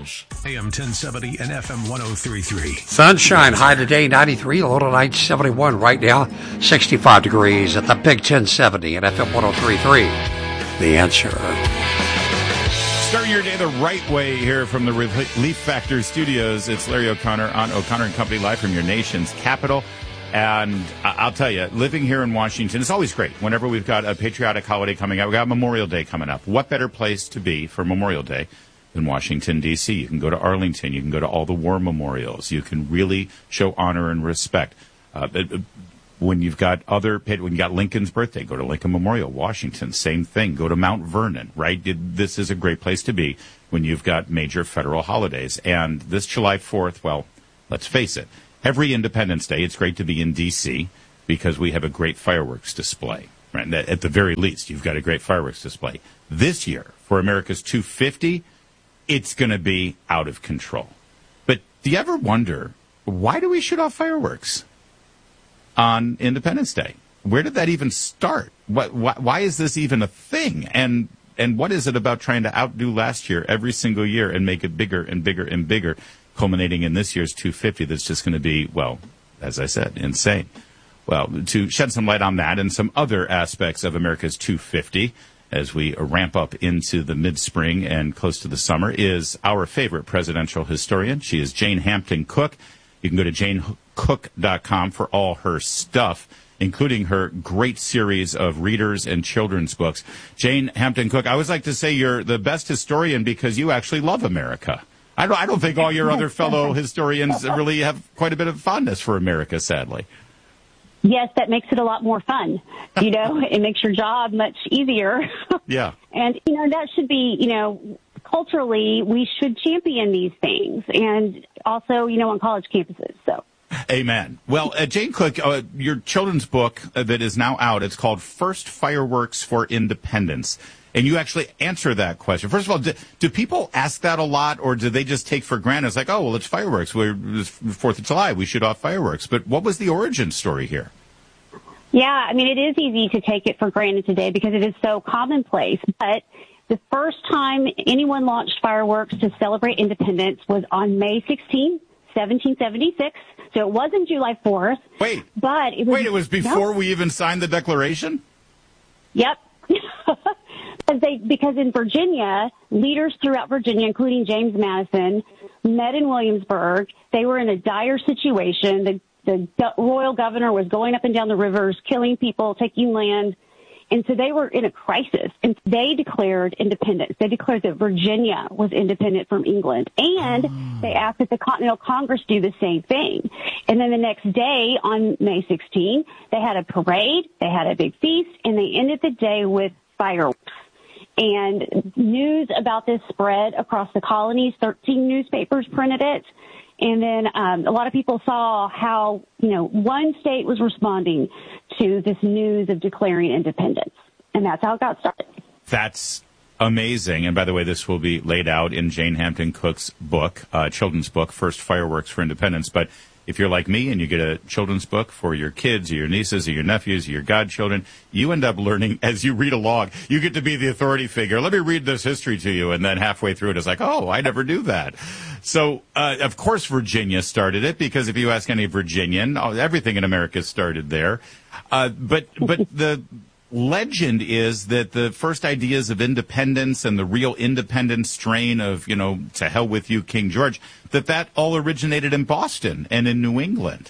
News. AM 1070 and FM 1033. Sunshine, high today 93, low tonight 71. Right now 65 degrees at the Big 1070 and FM 1033. The Answer. Starting your day the right way here from the Relief Factor Studios. It's Larry O'Connor on O'Connor & Company live from your nation's capital. And I'll tell you, living here in Washington is always great. Whenever we've got a patriotic holiday coming up, we've got Memorial Day coming up. What better place to be for Memorial Day than Washington, D.C.? You can go to Arlington. You can go to all the war memorials. You can really show honor and respect. When you've got when you got Lincoln's birthday, go to Lincoln Memorial, Washington. Same thing. Go to Mount Vernon, right? This is a great place to be when you've got major federal holidays. And this July 4th, well, let's face it, every Independence Day, it's great to be in D.C. because we have a great fireworks display. Right? At the very least, you've got a great fireworks display. This year, for America's 250, it's going to be out of control. But do you ever wonder, why do we shoot off fireworks on Independence Day? Where did that even start? Why is this even a thing? And what is it about trying to outdo last year every single year and make it bigger and bigger and bigger, culminating in this year's 250 that's just going to be, well, as I said, insane. Well, to shed some light on that and some other aspects of America's 250 as we ramp up into the mid-spring and close to the summer is our favorite presidential historian. She is Jane Hampton Cook. You can go to janecook.com for all her stuff, including her great series of readers and children's books. Jane Hampton Cook, I always like to say you're the best historian because you actually love America. I don't think all your other fellow historians really have quite a bit of fondness for America, sadly. Yes, that makes it a lot more fun. It makes your job much easier. Yeah. And, that should be, culturally, we should champion these things. And also, on college campuses, so. Amen. Well, Jane Cook, your children's book that is now out, it's called First Fireworks for Independence. And you actually answer that question. First of all, do people ask that a lot, or do they just take for granted? It's like, oh, well, it's fireworks. It's 4th of July. We shoot off fireworks. But what was the origin story here? Yeah, it is easy to take it for granted today because it is so commonplace. But the first time anyone launched fireworks to celebrate independence was on May 16, 1776. So it wasn't July 4th. Wait. But it was before we even signed the Declaration? Yep. Because in Virginia, leaders throughout Virginia, including James Madison, met in Williamsburg. They were in a dire situation. The royal governor was going up and down the rivers, killing people, taking land. And so they were in a crisis. And they declared independence. They declared that Virginia was independent from England. And they asked that the Continental Congress do the same thing. And then the next day, on May 16, they had a parade, they had a big feast, and they ended the day with fireworks. And news about this spread across the colonies. 13 newspapers printed it. And then a lot of people saw how, one state was responding to this news of declaring independence. And that's how it got started. That's amazing. And by the way, this will be laid out in Jane Hampton Cook's book, children's book, First Fireworks for Independence. But if you're like me and you get a children's book for your kids or your nieces or your nephews or your godchildren, you end up learning as you read along. You get to be the authority figure. Let me read this history to you. And then halfway through it, it's like, oh, I never knew that. So, of course, Virginia started it because if you ask any Virginian, everything in America started there. But the legend is that the first ideas of independence and the real independent strain of, to hell with you, King George, that all originated in Boston and in New England.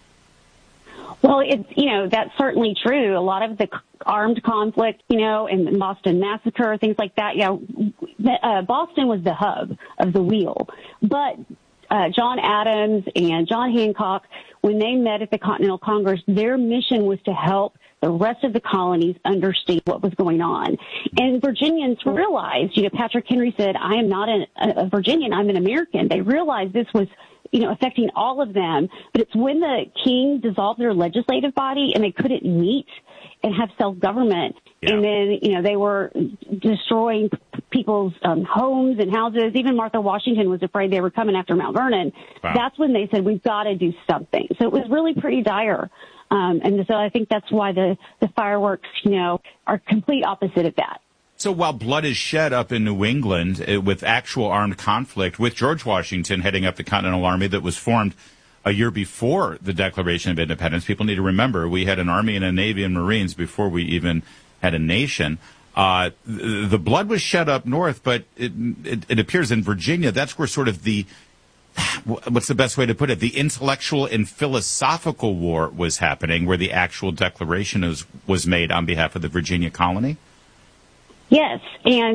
Well, that's certainly true. A lot of the armed conflict, and the Boston Massacre, things like that. Boston was the hub of the wheel. But John Adams and John Hancock, when they met at the Continental Congress, their mission was to help the rest of the colonies understand what was going on. And Virginians realized, Patrick Henry said, I am not a Virginian, I'm an American. They realized this was, affecting all of them. But it's when the king dissolved their legislative body and they couldn't meet and have self-government. Yeah. And then, they were destroying people's homes and houses. Even Martha Washington was afraid they were coming after Mount Vernon. Wow. That's when they said, we've got to do something. So it was really pretty dire. And so I think that's why the fireworks, are complete opposite of that. So while blood is shed up in New England with actual armed conflict, with George Washington heading up the Continental Army that was formed a year before the Declaration of Independence, people need to remember we had an Army and a Navy and Marines before we even had a nation. The blood was shed up north, but it appears in Virginia, that's where sort of what's the best way to put it? The intellectual and philosophical war was happening, where the actual declaration was made on behalf of the Virginia colony. Yes, and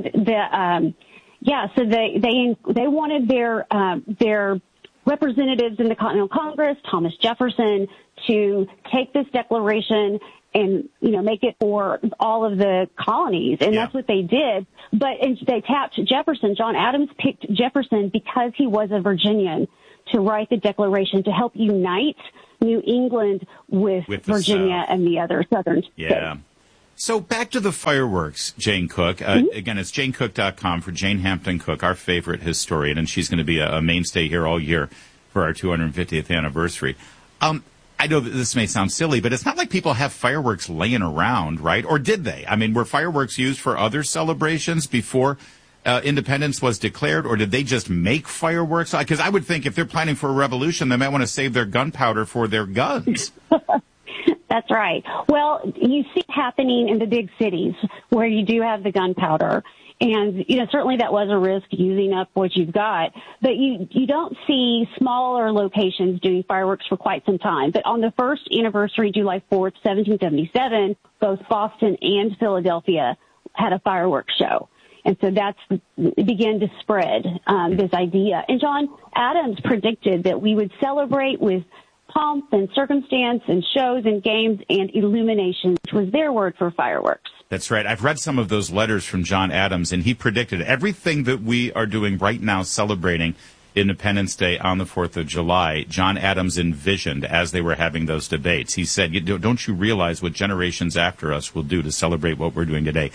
so they wanted their representatives in the Continental Congress, Thomas Jefferson, to take this declaration and, make it for all of the colonies. And that's what they did. But they tapped Jefferson. John Adams picked Jefferson because he was a Virginian to write the declaration to help unite New England with Virginia South and the other southern states. So back to the fireworks, Jane Cook. Again, it's janecook.com for Jane Hampton Cook, our favorite historian, and she's going to be a mainstay here all year for our 250th anniversary. I know that this may sound silly, but it's not like people have fireworks laying around, right? Or did they? I mean, were fireworks used for other celebrations before independence was declared, or did they just make fireworks? Because I would think if they're planning for a revolution, they might want to save their gunpowder for their guns. That's right. Well, you see it happening in the big cities where you do have the gunpowder. And, certainly that was a risk using up what you've got. But you don't see smaller locations doing fireworks for quite some time. But on the first anniversary, July 4th, 1777, both Boston and Philadelphia had a fireworks show. And so it began to spread this idea. And John Adams predicted that we would celebrate with pomp and circumstance and shows and games and illumination, which was their word for fireworks. That's right. I've read some of those letters from John Adams, and he predicted everything that we are doing right now, celebrating Independence Day on the 4th of July. John Adams envisioned as they were having those debates. He said, don't you realize what generations after us will do to celebrate what we're doing today?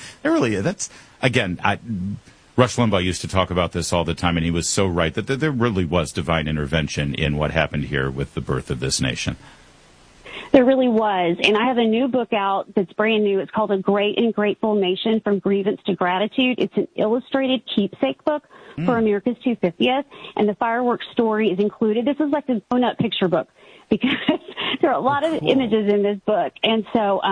Rush Limbaugh used to talk about this all the time, and he was so right that there really was divine intervention in what happened here with the birth of this nation. There really was. And I have a new book out that's brand new. It's called A Great and Grateful Nation, From Grievance to Gratitude. It's an illustrated keepsake book for America's 250th, and the fireworks story is included. This is like a grown-up picture book because there are a lot of images in this book. And so,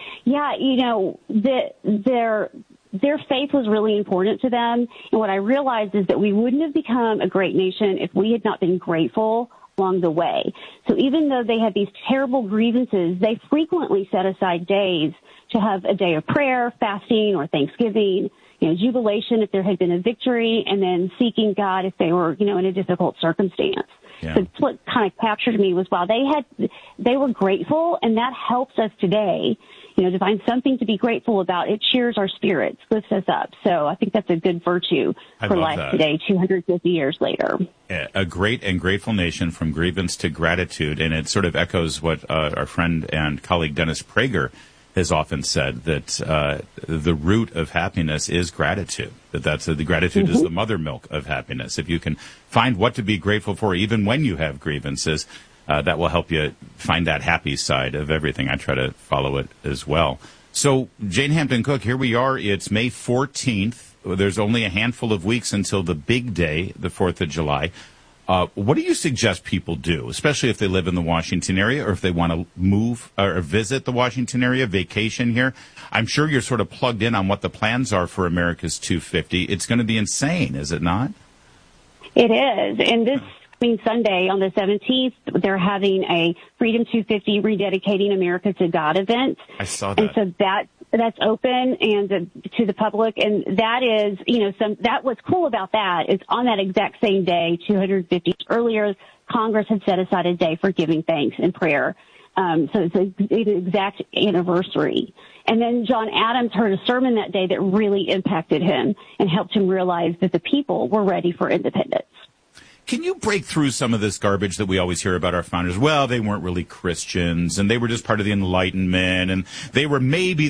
their faith was really important to them. And what I realized is that we wouldn't have become a great nation if we had not been grateful along the way. So even though they had these terrible grievances, they frequently set aside days to have a day of prayer, fasting, or Thanksgiving, jubilation if there had been a victory, and then seeking God if they were, in a difficult circumstance. Yeah. So what kind of captured me was, wow, they were grateful, and that helps us today, to find something to be grateful about. It cheers our spirits, lifts us up. So I think that's a good virtue for life today, 250 years later. A great and grateful nation, from grievance to gratitude. And it sort of echoes what our friend and colleague Dennis Prager has often said, that the root of happiness is gratitude. The gratitude is the mother milk of happiness. If you can find what to be grateful for, even when you have grievances, that will help you find that happy side of everything. I try to follow it as well. So, Jane Hampton Cook, here we are. It's May 14th. There's only a handful of weeks until the big day, the 4th of July. What do you suggest people do, especially if they live in the Washington area, or if they want to move or visit the Washington area, vacation here? I'm sure you're sort of plugged in on what the plans are for America's 250. It's going to be insane, is it not? It is. And this Sunday on the 17th, they're having a Freedom 250 Rededicating America to God event. I saw that. And so that's open and to the public. And that is, what's cool about that is on that exact same day, 250 earlier, Congress had set aside a day for giving thanks and prayer. So it's an exact anniversary. And then John Adams heard a sermon that day that really impacted him and helped him realize that the people were ready for independence. Can you break through some of this garbage that we always hear about our founders? Well, they weren't really Christians, and they were just part of the Enlightenment, and they were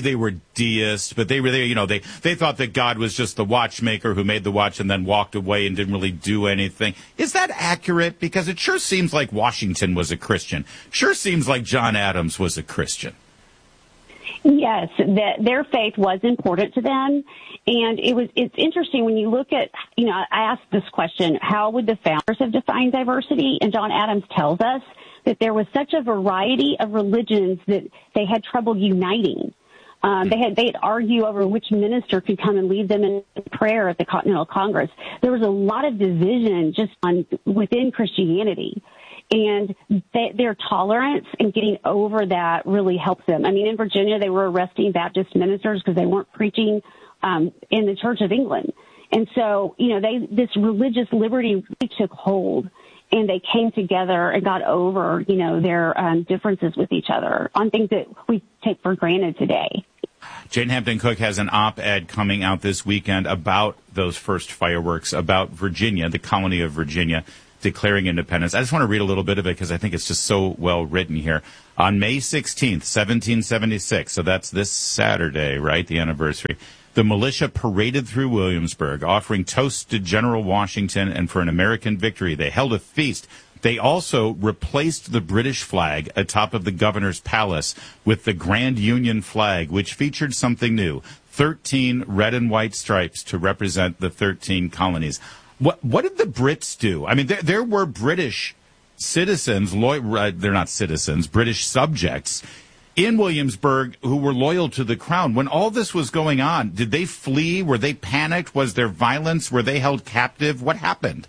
deists, but they thought that God was just the watchmaker who made the watch and then walked away and didn't really do anything. Is that accurate? Because it sure seems like Washington was a Christian. Sure seems like John Adams was a Christian. Yes, their faith was important to them. And it's interesting when you look at, I asked this question, how would the founders have defined diversity? And John Adams tells us that there was such a variety of religions that they had trouble uniting. They'd argue over which minister could come and lead them in prayer at the Continental Congress. There was a lot of division just within Christianity. And their tolerance and getting over that really helps them. I mean, in Virginia, they were arresting Baptist ministers because they weren't preaching in the Church of England. And so, this religious liberty really took hold, and they came together and got over, their differences with each other on things that we take for granted today. Jane Hampton Cook has an op-ed coming out this weekend about those first fireworks, about Virginia, the colony of Virginia, declaring independence. I just want to read a little bit of it because I think it's just so well written here. On May 16th, 1776, so that's this Saturday, right, the anniversary, the militia paraded through Williamsburg, offering toasts to General Washington and for an American victory. They held a feast. They also replaced the British flag atop of the governor's palace with the Grand Union flag, which featured something new, 13 red and white stripes to represent the 13 colonies. What did the Brits do? I mean, there were British citizens, they're not citizens, British subjects in Williamsburg who were loyal to the crown. When all this was going on, did they flee? Were they panicked? Was there violence? Were they held captive? What happened?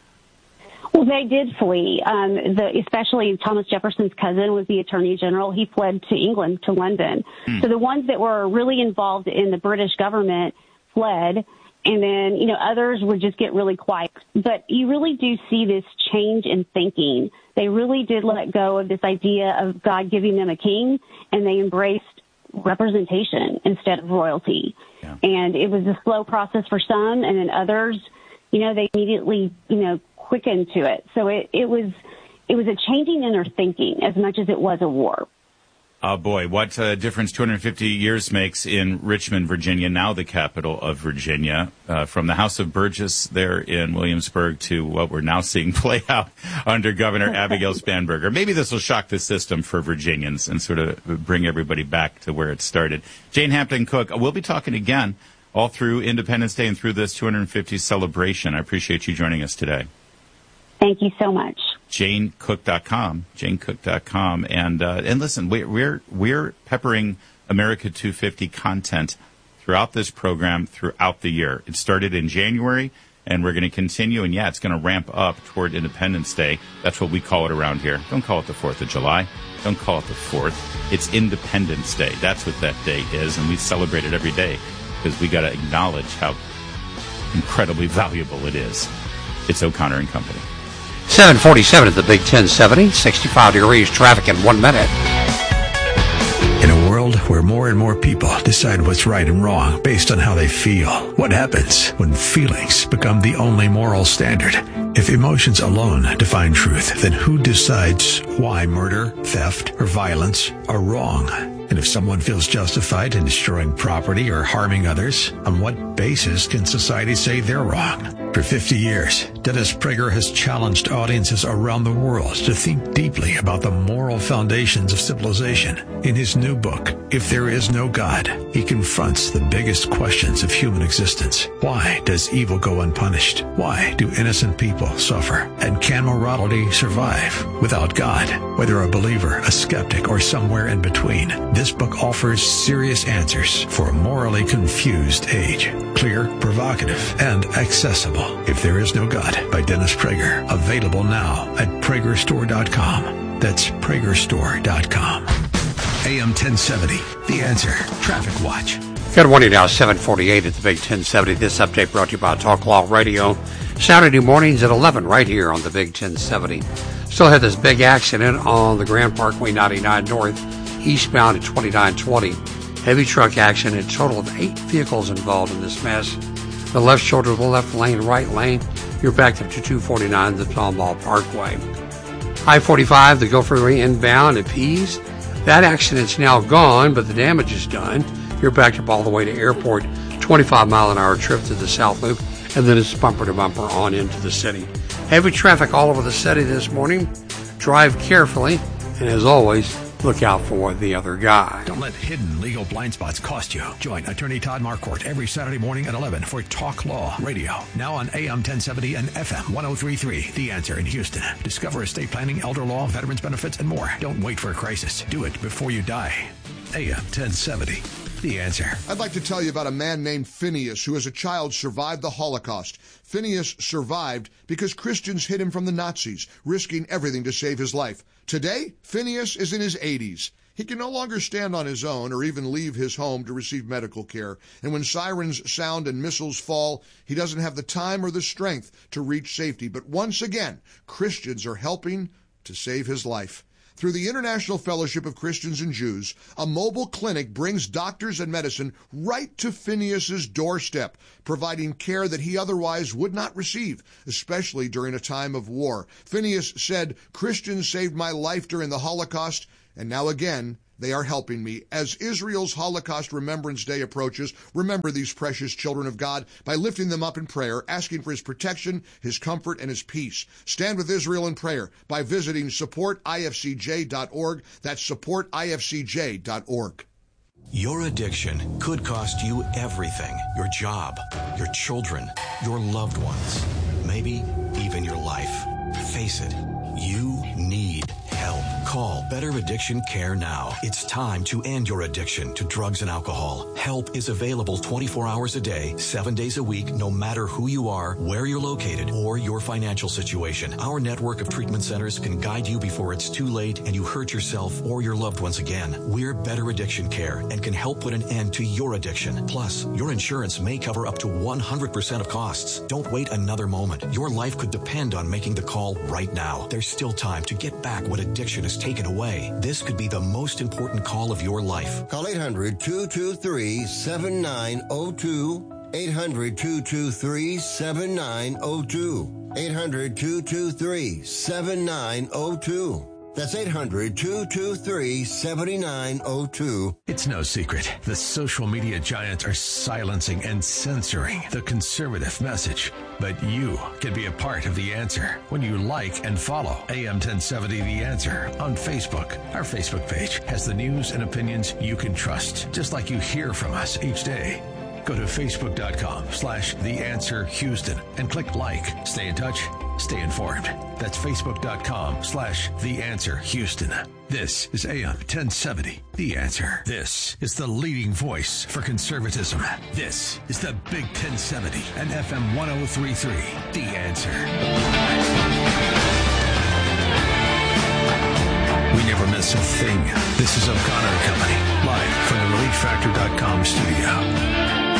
Well, they did flee. Especially Thomas Jefferson's cousin was the Attorney General. He fled to England, to London. So the ones that were really involved in the British government fled. And then, others would just get really quiet. But you really do see this change in thinking. They really did let go of this idea of God giving them a king, and they embraced representation instead of royalty. Yeah. And it was a slow process for some, and then others, they immediately, quickened to it. So it was a changing in their thinking as much as it was a war. Oh, boy, what difference 250 years makes in Richmond, Virginia, now the capital of Virginia, from the House of Burgess there in Williamsburg to what we're now seeing play out under Governor Abigail Spanberger. Maybe this will shock the system for Virginians and sort of bring everybody back to where it started. Jane Hampton Cook, we'll be talking again all through Independence Day and through this 250 celebration. I appreciate you joining us today. Thank you so much. JaneCook.com, JaneCook.com. And listen, we're peppering America 250 content throughout this program throughout the year. It started in January, and we're going to continue. And, it's going to ramp up toward Independence Day. That's what we call it around here. Don't call it the 4th of July. Don't call it the 4th. It's Independence Day. That's what that day is, and we celebrate it every day because we got to acknowledge how incredibly valuable it is. It's O'Connor and Company. 747 at the Big 1070, 65 degrees, traffic in 1 minute. In a world where more and more people decide what's right and wrong based on how they feel, what happens when feelings become the only moral standard? If emotions alone define truth, then who decides why murder, theft, or violence are wrong? And if someone feels justified in destroying property or harming others, on what basis can society say they're wrong? For 50 years, Dennis Prager has challenged audiences around the world to think deeply about the moral foundations of civilization. In his new book, If There Is No God, he confronts the biggest questions of human existence. Why does evil go unpunished? Why do innocent people suffer? And can morality survive without God? Whether a believer, a skeptic, or somewhere in between, this book offers serious answers for a morally confused age. Clear, provocative, and accessible. If There Is No God by Dennis Prager. Available now at PragerStore.com. That's PragerStore.com. AM 1070, The Answer. Traffic Watch. Good morning now, 748 at the Big 1070. This update brought to you by Talk Law Radio. Saturday mornings at 11 right here on the Big 1070. Still had this big accident on the Grand Parkway 99 North, eastbound at 2920. Heavy truck accident, a total of 8 vehicles involved in this mess. The left shoulder of the left lane, right lane. You're backed up to 249, the Tomball Parkway. I-45, the Gopher Ring inbound at Pease. That accident's now gone, but the damage is done. You're backed up all the way to Airport, 25-mile-an-hour trip to the South Loop, and then it's bumper to bumper on into the city. Heavy traffic all over the city this morning. Drive carefully, and as always, look out for the other guy. Don't let hidden legal blind spots cost you. Join attorney Todd Marquardt every Saturday morning at 11 for Talk Law Radio. Now on AM 1070 and FM 1033. The Answer in Houston. Discover estate planning, elder law, veterans benefits, and more. Don't wait for a crisis. Do it before you die. AM 1070. The Answer. I'd like to tell you about a man named Phineas who as a child survived the Holocaust. Phineas survived because Christians hid him from the Nazis, risking everything to save his life. Today, Phineas is in his 80s. He can no longer stand on his own or even leave his home to receive medical care. And when sirens sound and missiles fall, he doesn't have the time or the strength to reach safety. But once again, Christians are helping to save his life. Through the International Fellowship of Christians and Jews, a mobile clinic brings doctors and medicine right to Phineas's doorstep, providing care that he otherwise would not receive, especially during a time of war. Phineas said, "Christians saved my life during the Holocaust, and now again, they are helping me." As Israel's Holocaust Remembrance Day approaches, remember these precious children of God by lifting them up in prayer, asking for his protection, his comfort, and his peace. Stand with Israel in prayer by visiting supportifcj.org. That's supportifcj.org. Your addiction could cost you everything. Your job, your children, your loved ones, maybe even your life. Face it, you need help. Call Better Addiction Care now. It's time to end your addiction to drugs and alcohol. Help is available 24 hours a day, 7 days a week, no matter who you are, where you're located, or your financial situation. Our network of treatment centers can guide you before it's too late and you hurt yourself or your loved ones again. We're Better Addiction Care and can help put an end to your addiction. Plus, your insurance may cover up to 100% of costs. Don't wait another moment. Your life could depend on making the call right now. There's still time to get back what addiction is taken away. This could be the most important call of your life. Call 800-223-7902. 800-223-7902. 800-223-7902. That's 800-223-7902. It's no secret. The social media giants are silencing and censoring the conservative message. But you can be a part of the answer when you like and follow AM 1070 The Answer on Facebook. Our Facebook page has the news and opinions you can trust, just like you hear from us each day. Go to facebook.com/TheAnswerHouston and click like. Stay in touch. Stay informed. That's facebook.com/TheAnswerHouston. This is AM 1070, The Answer. This is the leading voice for conservatism. This is the Big 1070 and FM 1033, The Answer. We never miss a thing. This is O'Connor & Company, live from the ReliefFactor.com studio.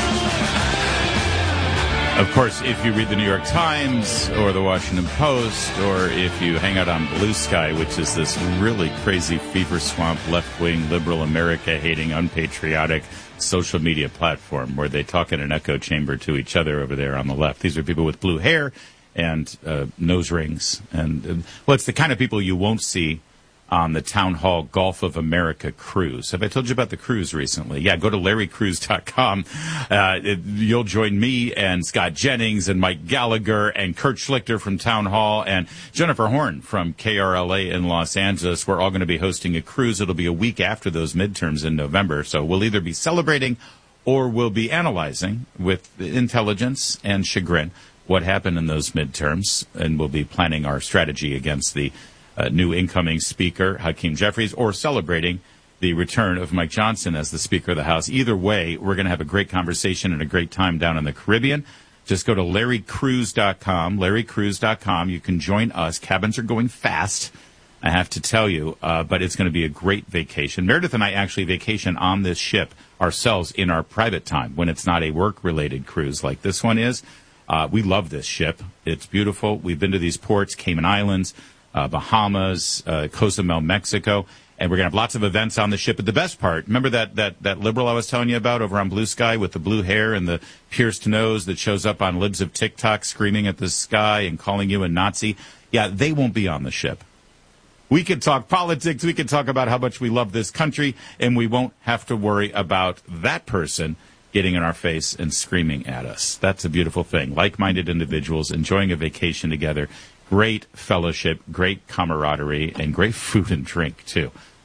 Of course, if you read the New York Times or the Washington Post, or if you hang out on Blue Sky, which is this really crazy fever swamp, left-wing, liberal, America-hating, unpatriotic social media platform where they talk in an echo chamber to each other over there on the left. These are people with blue hair and nose rings. And, well, it's the kind of people you won't see on the Town Hall Gulf of America cruise. Have I told you about the cruise recently? Yeah, go to LarryCruise.com. You'll join me and Scott Jennings and Mike Gallagher and Kurt Schlichter from Town Hall and Jennifer Horn from KRLA in Los Angeles. We're all going to be hosting a cruise. It'll be a week after those midterms in November. So we'll either be celebrating or we'll be analyzing with intelligence and chagrin what happened in those midterms. And we'll be planning our strategy against the new incoming Speaker, Hakeem Jeffries, or celebrating the return of Mike Johnson as the Speaker of the House. Either way, we're going to have a great conversation and a great time down in the Caribbean. Just go to LarryCruise.com, LarryCruise.com. You can join us. Cabins are going fast, I have to tell you, but it's going to be a great vacation. Meredith and I actually vacation on this ship ourselves in our private time when it's not a work-related cruise like this one is. We love this ship. It's beautiful. We've been to these ports, Cayman Islands, Bahamas, Cozumel, Mexico, and we're going to have lots of events on the ship. But the best part, remember that liberal I was telling you about over on Blue Sky with the blue hair and the pierced nose that shows up on libs of TikTok screaming at the sky and calling you a Nazi? Yeah, they won't be on the ship. We can talk politics, we can talk about how much we love this country, and we won't have to worry about that person getting in our face and screaming at us. That's a beautiful thing. Like-minded individuals enjoying a vacation together. Great fellowship, great camaraderie, and great food and drink, too.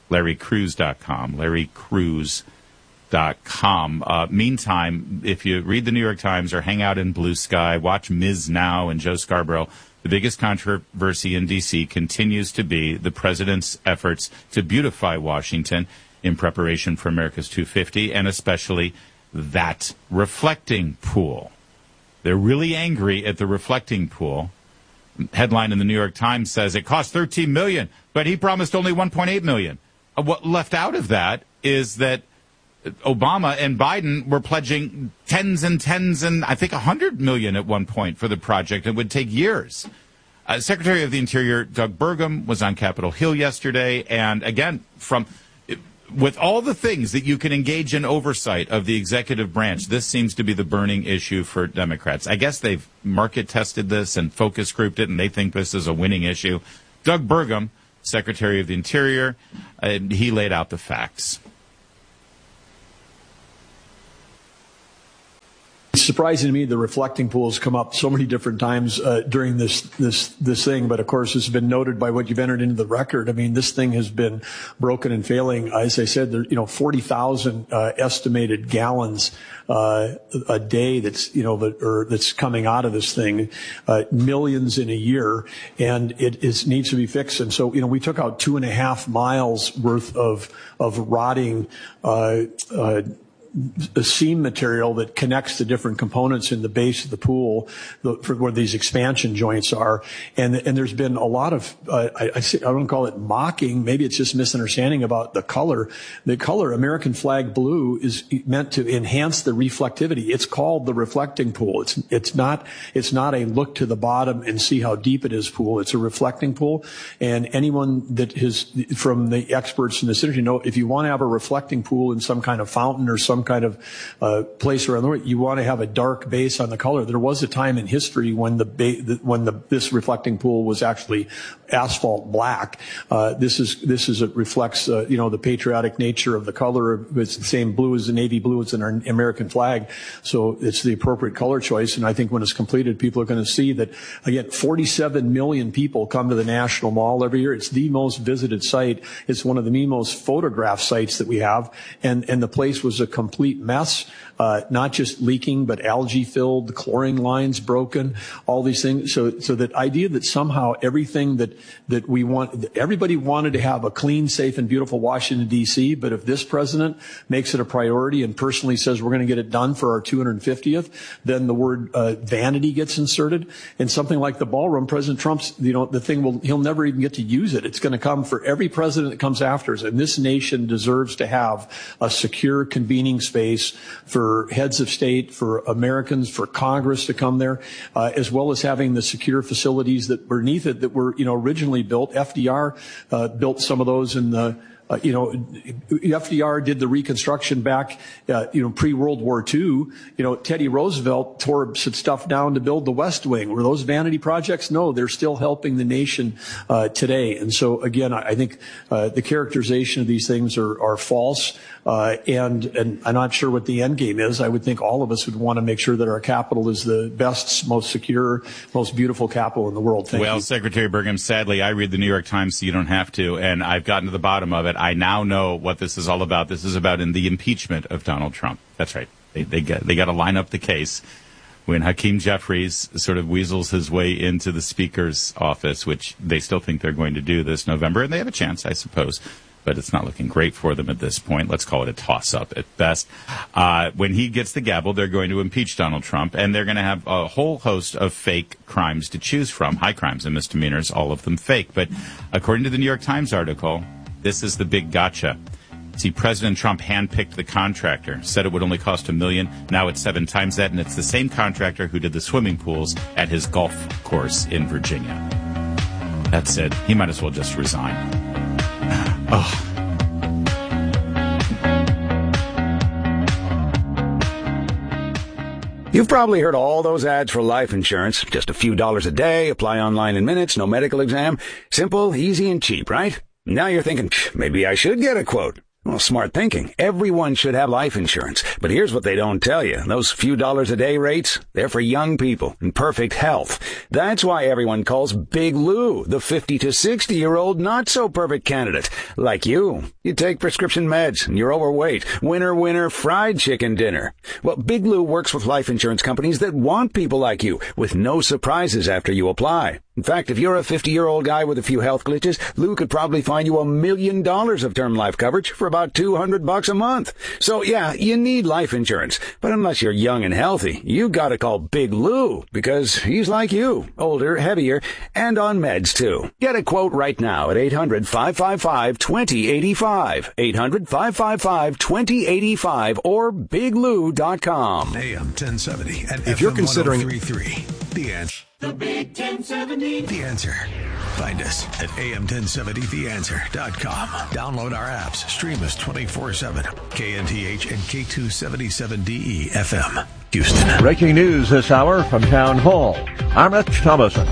LarryCruz.com. LarryCruz.com. Meantime, if you read the New York Times or hang out in Blue Sky, watch Ms. Now and Joe Scarborough, the biggest controversy in D.C. continues to be the president's efforts to beautify Washington in preparation for America's 250, and especially that reflecting pool. They're really angry at the reflecting pool. Headline in the New York Times says it cost $13 million, but he promised only $1.8 million. What left out of that is that Obama and Biden were pledging tens and I think $100 million at one point for the project. It would take years. Secretary of the Interior Doug Burgum was on Capitol Hill yesterday, and again, with all the things that you can engage in oversight of the executive branch, this seems to be the burning issue for Democrats. I guess they've market tested this and focus grouped it, and they think this is a winning issue. Doug Burgum, Secretary of the Interior, he laid out the facts. It's surprising to me the reflecting pools come up so many different times during this thing, but of course it's been noted by what you've entered into the record. I mean, this thing has been broken and failing. As I said, there 40,000 estimated gallons a day that's coming out of this thing, millions in a year, and it needs to be fixed. And so we took out 2.5 miles worth of rotting a seam material that connects the different components in the base of the pool, for where these expansion joints are. And there's been a lot of, I don't call it mocking, maybe it's just misunderstanding about the color. The color, American flag blue, is meant to enhance the reflectivity. It's called the reflecting pool. It's not a look to the bottom and see how deep it is pool. It's a reflecting pool. And anyone that has, from the experts in this industry, know if you want to have a reflecting pool in some kind of fountain or some kind of place around the world, you want to have a dark base on the color. There was a time in history when this reflecting pool was actually asphalt black. It reflects the patriotic nature of the color. It's the same blue as the navy blue as in our American flag, so it's the appropriate color choice. And I think when it's completed, people are going to see that again. 47 million people come to the National Mall every year. It's the most visited site. It's one of the most photographed sites that we have, and the place was a complete mess, not just leaking, but algae filled, the chlorine lines broken, all these things. So that idea that somehow everything that we want, everybody wanted to have a clean, safe, and beautiful Washington, D.C., but if this president makes it a priority and personally says we're going to get it done for our 250th, then the word vanity gets inserted. And something like the ballroom, President Trump's, the thing he'll never even get to use it. It's going to come for every president that comes after us. And this nation deserves to have a secure, convening space for heads of state, for Americans, for Congress to come there, as well as having the secure facilities that beneath it that were, originally built. FDR built some of those in the FDR did the reconstruction back, pre-World War II. Teddy Roosevelt tore some stuff down to build the West Wing. Were those vanity projects? No, they're still helping the nation today. And so, again, I think the characterization of these things are false. And I'm not sure what the end game is. I would think all of us would want to make sure that our capital is the best, most secure, most beautiful capital in the world. Thank you. Secretary Burgum, sadly, I read the New York Times, so you don't have to, and I've gotten to the bottom of it. I now know what this is all about. This is about in the impeachment of Donald Trump. That's right. They got to line up the case. When Hakeem Jeffries sort of weasels his way into the Speaker's office, which they still think they're going to do this November, and they have a chance, I suppose. But it's not looking great for them at this point. Let's call it a toss-up at best. When he gets the gavel, they're going to impeach Donald Trump, and they're going to have a whole host of fake crimes to choose from, high crimes and misdemeanors, all of them fake. But according to the New York Times article, this is the big gotcha. See, President Trump handpicked the contractor, said it would only cost $1 million. Now it's 7 times that, and it's the same contractor who did the swimming pools at his golf course in Virginia. That's it. He might as well just resign. Oh. You've probably heard all those ads for life insurance. Just a few dollars a day, apply online in minutes, no medical exam. Simple, easy, and cheap, right? Now you're thinking, maybe I should get a quote. Well, smart thinking. Everyone should have life insurance. But here's what they don't tell you. Those few dollars a day rates, they're for young people in perfect health. That's why everyone calls Big Lou the 50 to 60-year-old not-so-perfect candidate. Like you. You take prescription meds and you're overweight. Winner, fried chicken dinner. Well, Big Lou works with life insurance companies that want people like you with no surprises after you apply. In fact, if you're a 50-year-old guy with a few health glitches, Lou could probably find you $1 million of term life coverage for about $200 a month. So yeah, you need life insurance. But unless you're young and healthy, you gotta call Big Lou because he's like you, older, heavier, and on meds too. Get a quote right now at 800-555-2085. 800-555-2085 or biglou.com. AM 1070 and if FM you're considering 103.3. The Answer. The Big 1070. The Answer. Find us at am1070theanswer.com. Download our apps. Stream us 24/7. KNTH and K277DE FM. Houston. Breaking news this hour from Town Hall. I'm Rich Thomason.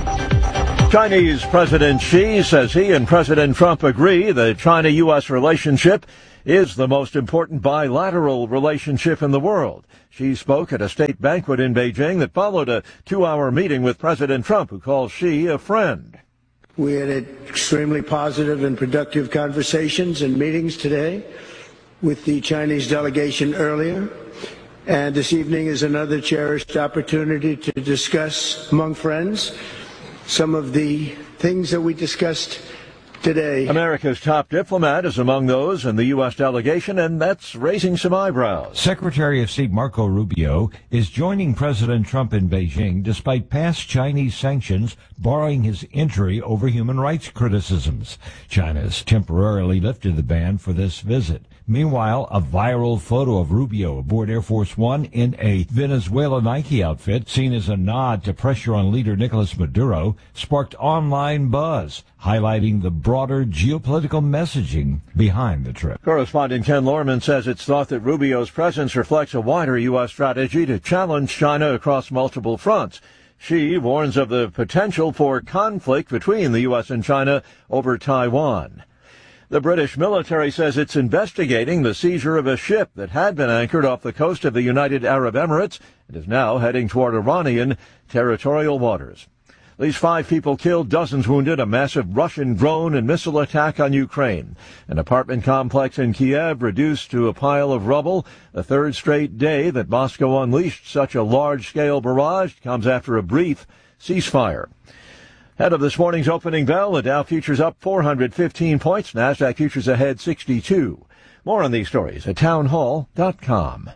Chinese President Xi says he and President Trump agree the China-U.S. relationship is the most important bilateral relationship in the world. Xi spoke at a state banquet in Beijing that followed a 2-hour meeting with President Trump, who calls Xi a friend. We had extremely positive and productive conversations and meetings today with the Chinese delegation earlier. And this evening is another cherished opportunity to discuss among friends some of the things that we discussed today. America's top diplomat is among those in the U.S. delegation, and that's raising some eyebrows. Secretary of State Marco Rubio is joining President Trump in Beijing despite past Chinese sanctions barring his entry over human rights criticisms. China has temporarily lifted the ban for this visit. Meanwhile, a viral photo of Rubio aboard Air Force One in a Venezuela Nike outfit, seen as a nod to pressure on leader Nicolas Maduro, sparked online buzz, highlighting the broader geopolitical messaging behind the trip. Correspondent Ken Lorman says it's thought that Rubio's presence reflects a wider U.S. strategy to challenge China across multiple fronts. Xi warns of the potential for conflict between the U.S. and China over Taiwan. The British military says it's investigating the seizure of a ship that had been anchored off the coast of the United Arab Emirates and is now heading toward Iranian territorial waters. At least 5 people killed, dozens wounded, a massive Russian drone and missile attack on Ukraine. An apartment complex in Kiev reduced to a pile of rubble. The third straight day that Moscow unleashed such a large-scale barrage comes after a brief ceasefire. Ahead of this morning's opening bell, the Dow futures up 415 points. NASDAQ futures ahead 62. More on these stories at townhall.com.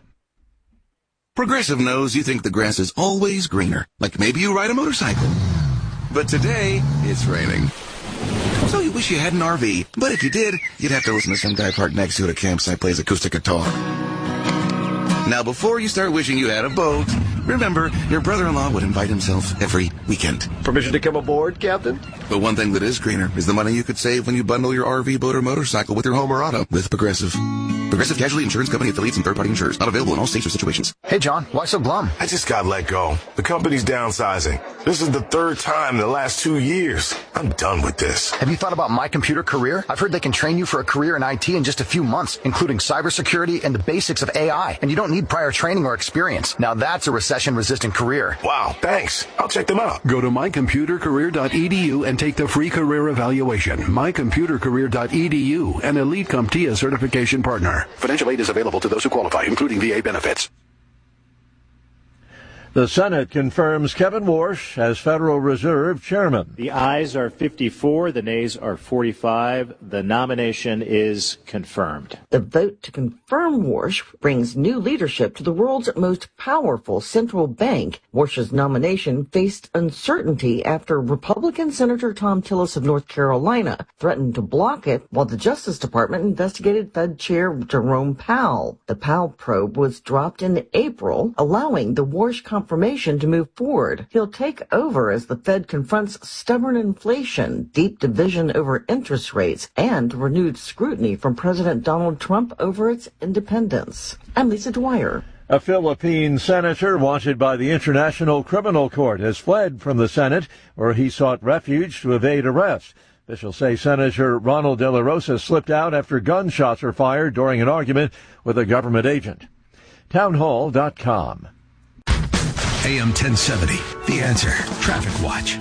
Progressive knows you think the grass is always greener, like maybe you ride a motorcycle. But today, it's raining. So you wish you had an RV, but if you did, you'd have to listen to some guy parked next to it at a campsite plays acoustic guitar. Now, before you start wishing you had a boat, remember, your brother-in-law would invite himself every weekend. Permission to come aboard, Captain? But one thing that is greener is the money you could save when you bundle your RV, boat, or motorcycle with your home or auto with Progressive. Progressive Casualty Insurance Company affiliates and third-party insurers. Not available in all states or situations. Hey, John, why so glum? I just got let go. The company's downsizing. This is the 3rd time in the last 2 years. I'm done with this. Have you thought about My Computer Career? I've heard they can train you for a career in IT in just a few months, including cybersecurity and the basics of AI. And you don't need prior training or experience. Now that's a recession-resistant career. Wow, thanks. I'll check them out. Go to mycomputercareer.edu and take the free career evaluation. mycomputercareer.edu, an Elite CompTIA certification partner. Financial aid is available to those who qualify, including VA benefits. The Senate confirms Kevin Warsh as Federal Reserve Chairman. The ayes are 54, the nays are 45. The nomination is confirmed. The vote to confirm Warsh brings new leadership to the world's most powerful central bank. Warsh's nomination faced uncertainty after Republican Senator Thom Tillis of North Carolina threatened to block it while the Justice Department investigated Fed Chair Jerome Powell. The Powell probe was dropped in April, allowing the Warsh confirmation to move forward. He'll take over as the Fed confronts stubborn inflation, deep division over interest rates, and renewed scrutiny from President Donald Trump over its independence. I'm Lisa Dwyer. A Philippine senator wanted by the International Criminal Court has fled from the Senate, where he sought refuge to evade arrest. Officials say Senator Ronald De La Rosa slipped out after gunshots were fired during an argument with a government agent. Townhall.com. AM 1070, The Answer. Traffic Watch.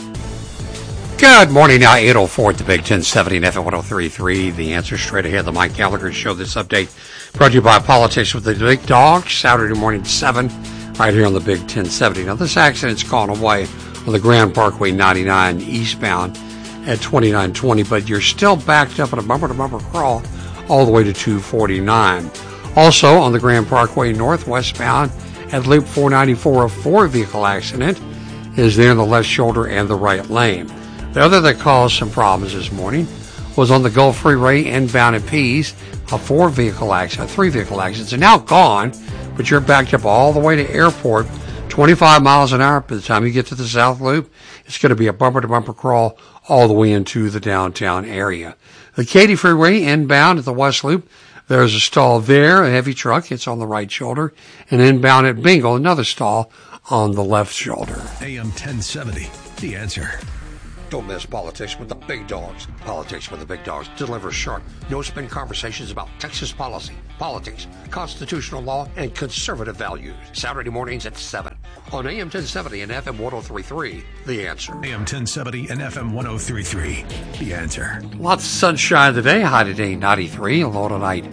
Good morning, now 8:04 at the Big 1070 and FM 103.3. The Answer straight ahead. The Mike Gallagher Show. This update brought to you by Politics with the Big Dog, Saturday morning 7, right here on the Big 1070. Now, this accident's gone away on the Grand Parkway 99 eastbound at 2920, but you're still backed up in a bumper-to-bumper crawl all the way to 249. Also, on the Grand Parkway northwestbound at Loop 494, a four-vehicle accident is there in the left shoulder and the right lane. The other that caused some problems this morning was on the Gulf Freeway inbound at Pease, a three-vehicle accidents are now gone, but you're backed up all the way to Airport, 25 miles an hour. By the time you get to the South Loop, it's going to be a bumper-to-bumper crawl all the way into the downtown area. The Katy Freeway inbound at the West Loop, there's a stall there, a heavy truck, it's on the right shoulder, and inbound at Bingle, another stall on the left shoulder. AM 1070, The Answer. Don't miss Politics with the Big Dogs. Politics with the Big Dogs delivers sharp, no-spin conversations about Texas policy, politics, constitutional law, and conservative values. Saturday mornings at 7 on AM 1070 and FM 103.3. The Answer. AM 1070 and FM 103.3. The Answer. Lots of sunshine today. High today 93. Low tonight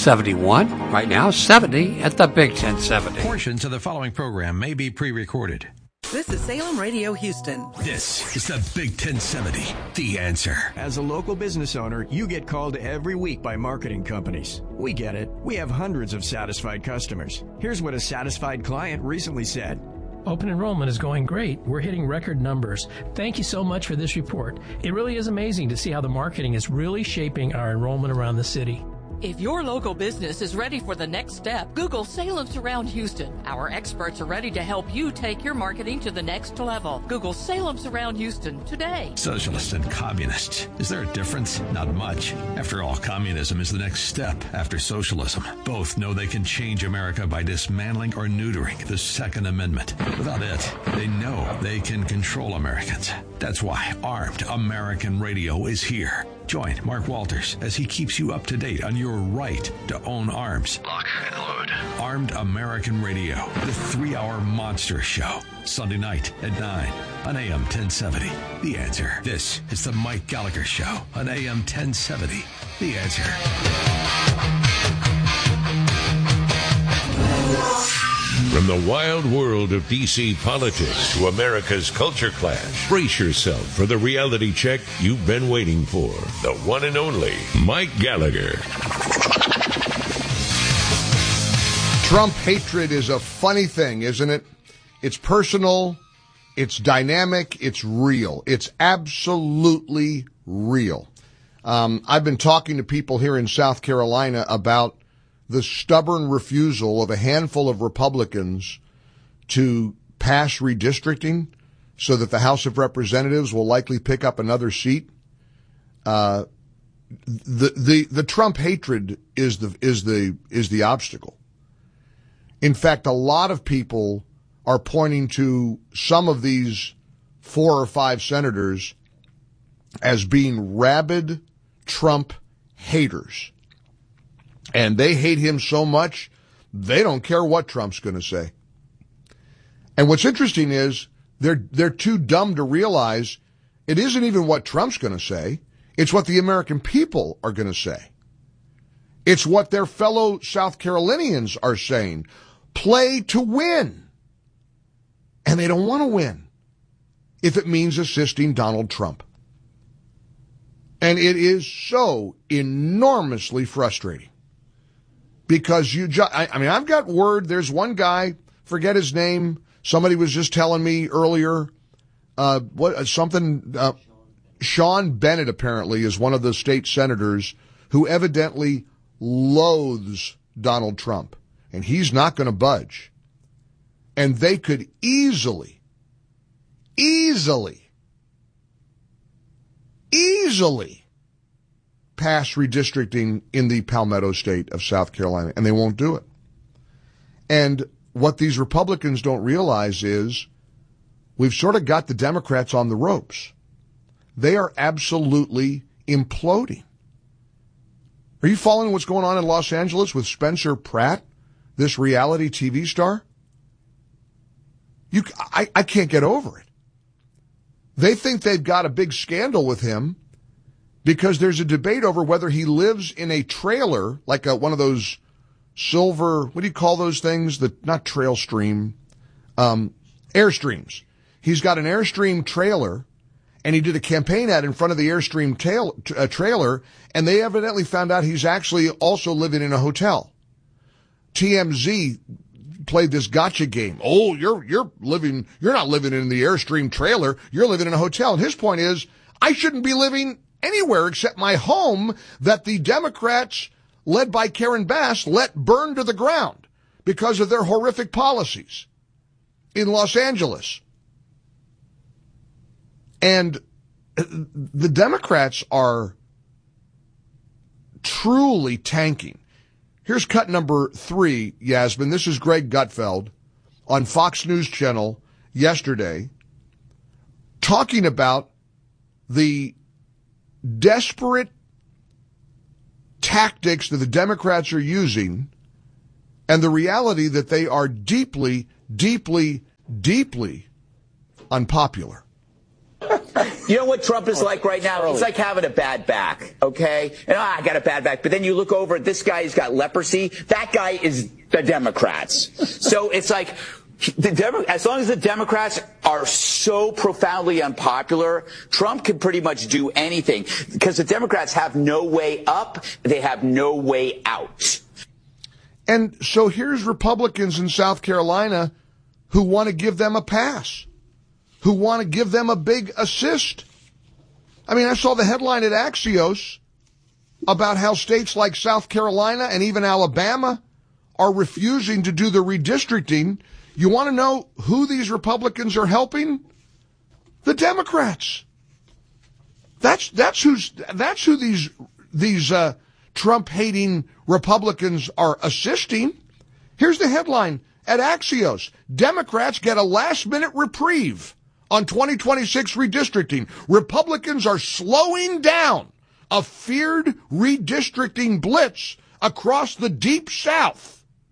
71. Right now 70 at the Big 1070. Portions of the following program may be pre-recorded. This is Salem Radio Houston. This is the Big 1070, The Answer. As a local business owner, you get called every week by marketing companies. We get it. We have hundreds of satisfied customers. Here's what a satisfied client recently said. Open enrollment is going great. We're hitting record numbers. Thank you so much for this report. It really is amazing to see how the marketing is really shaping our enrollment around the city. If your local business is ready for the next step, Google Salem Surround Houston. Our experts are ready to help you take your marketing to the next level. Google Salem Surround Houston today. Socialist and communist. Is there a difference? Not much. After all, communism is the next step after socialism. Both know they can change America by dismantling or neutering the Second Amendment. Without it, they know they can control Americans. That's why Armed American Radio is here. Join Mark Walters as he keeps you up to date on your right to own arms. Lock and load. Armed American Radio, the 3-hour monster show. Sunday night at 9 on AM 1070. The Answer. This is the Mike Gallagher Show on AM 1070. The Answer. From the wild world of D.C. politics to America's culture clash, brace yourself for the reality check you've been waiting for. The one and only Mike Gallagher. Trump hatred is a funny thing, isn't it? It's personal, it's dynamic, it's real. It's absolutely real. I've been talking to people here in South Carolina about the stubborn refusal of a handful of Republicans to pass redistricting so that the House of Representatives will likely pick up another seat. The Trump hatred is the obstacle. In fact, a lot of people are pointing to some of these 4 or 5 senators as being rabid Trump haters. And they hate him so much, they don't care what Trump's going to say. And what's interesting is they're too dumb to realize it isn't even what Trump's going to say. It's what the American people are going to say. It's what their fellow South Carolinians are saying. Play to win. And they don't want to win if it means assisting Donald Trump. And it is so enormously frustrating. Because I've got word, there's one guy, forget his name, somebody was just telling me earlier, Sean Bennett apparently is one of the state senators who evidently loathes Donald Trump. And he's not going to budge. And they could easily pass redistricting in the Palmetto State of South Carolina, and they won't do it. And what these Republicans don't realize is we've sort of got the Democrats on the ropes. They are absolutely imploding. Are you following what's going on in Los Angeles with Spencer Pratt, this reality TV star? I can't get over it. They think they've got a big scandal with him because there's a debate over whether he lives in a trailer, like one of those silver, what do you call those things? Not Trailstream, Airstreams. He's got an Airstream trailer, and he did a campaign ad in front of the Airstream trailer, and they evidently found out he's actually also living in a hotel. TMZ played this gotcha game. Oh, you're not living in the Airstream trailer, you're living in a hotel. And his point is, I shouldn't be living anywhere except my home that the Democrats, led by Karen Bass, let burn to the ground because of their horrific policies in Los Angeles. And the Democrats are truly tanking. Here's cut number 3, Yasmin. This is Greg Gutfeld on Fox News Channel yesterday talking about the desperate tactics that the Democrats are using and the reality that they are deeply, deeply, deeply unpopular. You know what Trump is like right now? He's like having a bad back, okay? And I got a bad back. But then you look over at this guy, he's got leprosy. That guy is the Democrats. So it's like, as long as the Democrats are so profoundly unpopular, Trump can pretty much do anything because the Democrats have no way up. They have no way out. And so here's Republicans in South Carolina who want to give them a pass, who want to give them a big assist. I mean, I saw the headline at Axios about how states like South Carolina and even Alabama are refusing to do the redistricting. You want to know who these Republicans are helping? The Democrats. That's who these Trump-hating Republicans are assisting. Here's the headline at Axios. Democrats get a last-minute reprieve on 2026 redistricting. Republicans are slowing down a feared redistricting blitz across the Deep South.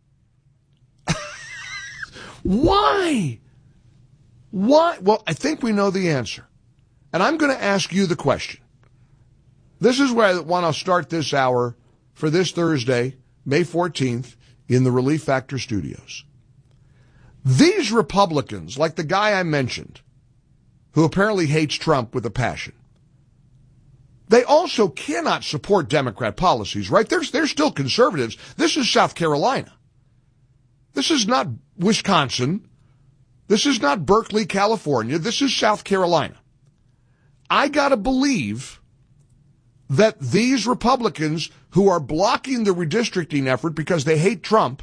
Why? Why? Well, I think we know the answer. And I'm going to ask you the question. This is where I want to start this hour for this Thursday, May 14th, in the Relief Factor studios. These Republicans, like the guy I mentioned, who apparently hates Trump with a passion, they also cannot support Democrat policies, right? They're still conservatives. This is South Carolina. This is not Wisconsin. This is not Berkeley, California. This is South Carolina. I gotta believe that these Republicans who are blocking the redistricting effort because they hate Trump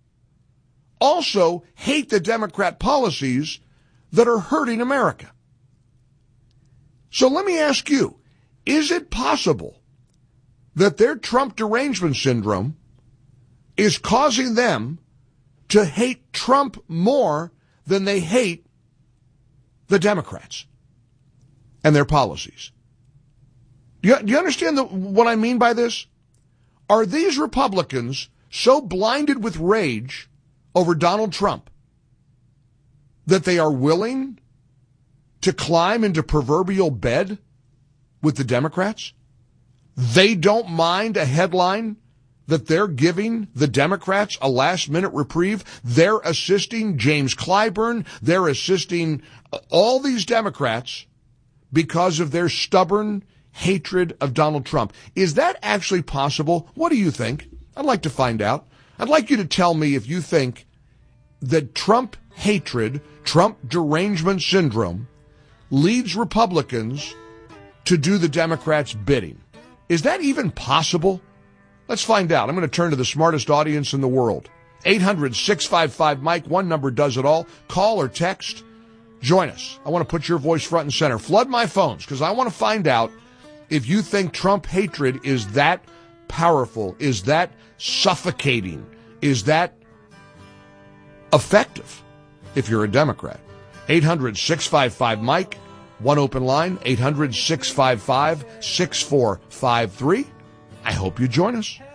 also hate the Democrat policies that are hurting America. So let me ask you, is it possible that their Trump derangement syndrome is causing them to hate Trump more than they hate the Democrats and their policies? Do you understand what I mean by this? Are these Republicans so blinded with rage over Donald Trump that they are willing to climb into proverbial bed with the Democrats? They don't mind a headline that they're giving the Democrats a last-minute reprieve. They're assisting James Clyburn. They're assisting all these Democrats because of their stubborn hatred of Donald Trump. Is that actually possible? What do you think? I'd like to find out. I'd like you to tell me if you think that Trump hatred, Trump derangement syndrome, leads Republicans to do the Democrats' bidding. Is that even possible? Let's find out. I'm going to turn to the smartest audience in the world. 800-655-MIKE. One number does it all. Call or text. Join us. I want to put your voice front and center. Flood my phones because I want to find out if you think Trump hatred is that powerful, is that suffocating, is that effective if you're a Democrat. 800-655-MIKE. One open line, 800-655-6453. I hope you join us.